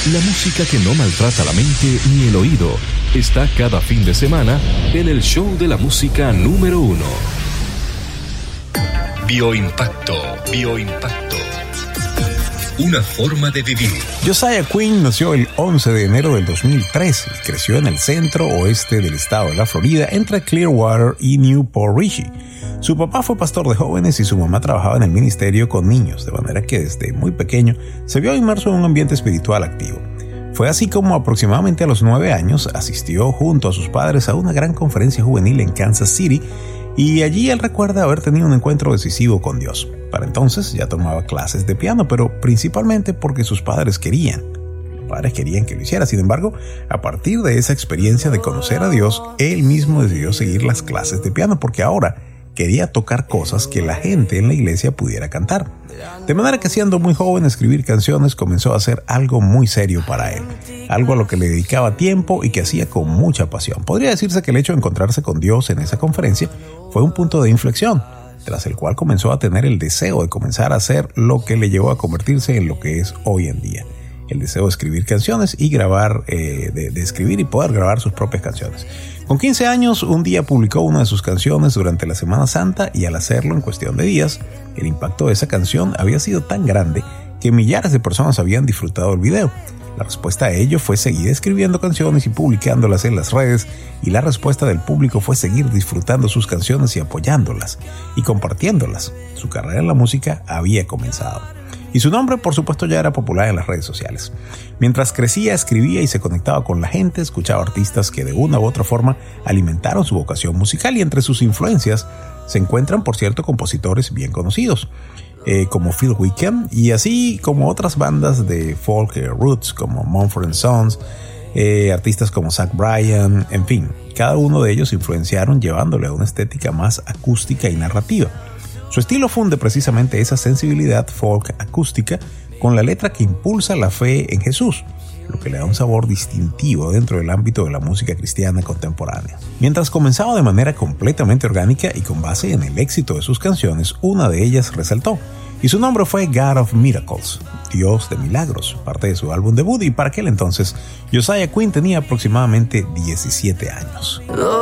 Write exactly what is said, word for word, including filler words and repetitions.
La música que no maltrata la mente ni el oído está cada fin de semana en el show de la música número uno. Bioimpacto, Bioimpacto. Una forma de vivir. Josiah Quinn nació el once de enero del dos mil tres y creció en el centro oeste del estado de la Florida, entre Clearwater y Newport Richey. Su papá fue pastor de jóvenes y su mamá trabajaba en el ministerio con niños, de manera que desde muy pequeño se vio inmerso en un ambiente espiritual activo. Fue así como aproximadamente a los nueve años asistió junto a sus padres a una gran conferencia juvenil en Kansas City, y allí él recuerda haber tenido un encuentro decisivo con Dios. Para entonces ya tomaba clases de piano, pero principalmente porque sus padres querían. Los padres querían que lo hiciera. Sin embargo, a partir de esa experiencia de conocer a Dios, él mismo decidió seguir las clases de piano, porque ahora quería tocar cosas que la gente en la iglesia pudiera cantar. De manera que, siendo muy joven, escribir canciones comenzó a ser algo muy serio para él, algo a lo que le dedicaba tiempo y que hacía con mucha pasión. Podría decirse que el hecho de encontrarse con Dios en esa conferencia fue un punto de inflexión, tras el cual comenzó a tener el deseo de comenzar a hacer lo que le llevó a convertirse en lo que es hoy en día. El deseo de escribir canciones y grabar, eh, de, de escribir y poder grabar sus propias canciones. Con quince años, un día publicó una de sus canciones durante la Semana Santa, y al hacerlo en cuestión de días, el impacto de esa canción había sido tan grande que millares de personas habían disfrutado el video. La respuesta a ello fue seguir escribiendo canciones y publicándolas en las redes, y la respuesta del público fue seguir disfrutando sus canciones y apoyándolas y compartiéndolas. Su carrera en la música había comenzado. Y su nombre, por supuesto, ya era popular en las redes sociales. Mientras crecía, escribía y se conectaba con la gente, escuchaba artistas que de una u otra forma alimentaron su vocación musical, y entre sus influencias se encuentran, por cierto, compositores bien conocidos, eh, como Phil Wickham, y así como otras bandas de folk eh, roots como Mumford and Sons, eh, artistas como Zach Bryan, en fin, cada uno de ellos influenciaron llevándole a una estética más acústica y narrativa. Su estilo funde precisamente esa sensibilidad folk acústica con la letra que impulsa la fe en Jesús, lo que le da un sabor distintivo dentro del ámbito de la música cristiana contemporánea. Mientras comenzaba de manera completamente orgánica y con base en el éxito de sus canciones, una de ellas resaltó, y su nombre fue God of Miracles, Dios de Milagros, parte de su álbum debut, y para aquel entonces Josiah Quinn tenía aproximadamente diecisiete años.